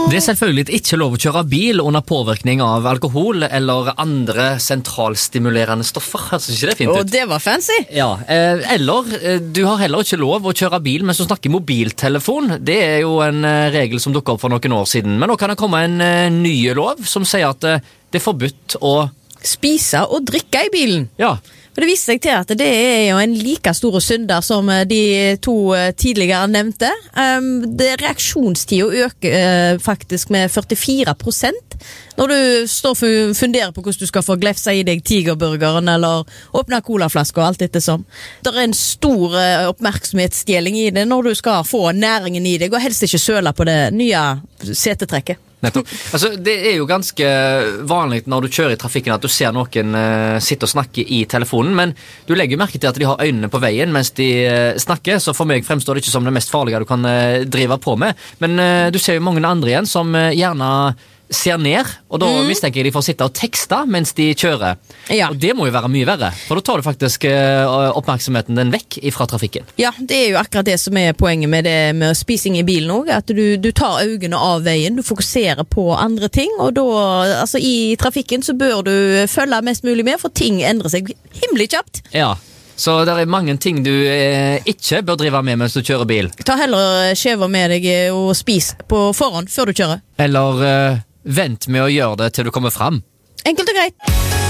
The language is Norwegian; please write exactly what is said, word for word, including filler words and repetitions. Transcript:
Det er selvfølgelig ikke lov å kjøre bil under påvirkning av alkohol eller andre sentralstimulerende stoffer. Altså, ikke det fint ut? Og det var fancy. Ja, eh, eller eh, du har heller ikke lov å kjøre bil mens du snakker mobiltelefon. Det er jo en eh, regel som dukket opp for noen år siden. Men nå kan det komme en eh, ny lov som sier at eh, det er forbudt å spise og drikke i bilen. Ja. For det viste seg til at det er jo en like stor synder som de to tidligere nevnte. Um, det reaksjonstiden øker uh, faktisk med førtifire prosent når du står og funderer på hvordan du skal få glefse i deg tigerburgeren eller åpne colaflasker og alt dette som. Det er en stor uh, oppmerksomhetsdeling i det når du skal få næringen i deg og helst ikke søle på det nye setetrekket. Nettopp. Altså, det er jo ganske vanlig når du kjører i trafikken at du ser noen uh, sitte og snakke i telefonen, men du legger jo merke til at de har øynene på veien mens de uh, snakker, så for meg fremstår det ikke som det mest farlige du kan uh, drive på med. Men uh, du ser jo mange andre igjen som uh, gjerne ser ned, og da mm. mistenker jeg de får sitte og tekste mens de kjører. Ja. Og det må jo være mye verre, for da tar du faktisk uh, oppmerksomheten den vekk fra trafikken. Ja, det er jo akkurat det som er poenget med det med spising i bilen også, at du, du tar øynene av veien, du fokuserer på andre ting, og da, altså i trafikken så bør du følge mest mulig med, for ting endrer seg himmelig kjapt. Ja. Så det er mange ting du eh, ikke bør drive med mens du kjører bil. Ta heller skjever med deg og spis på forhånd før du kjører. Eller eh, vent med å gjøre det til du kommer fram. Enkelt og greit.